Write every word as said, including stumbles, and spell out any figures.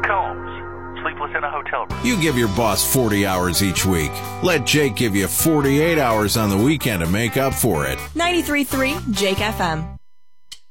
Combs, sleepless in a hotel room. You give your boss forty hours each week. Let Jake give you forty-eight hours on the weekend to make up for it. ninety-three point three Jake F M.